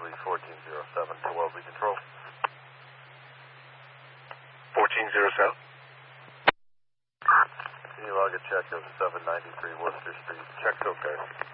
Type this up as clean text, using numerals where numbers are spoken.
Lee 1407 to Wellesley Control. 1407. Can you log a check of 793 Worcester Street? Check's okay.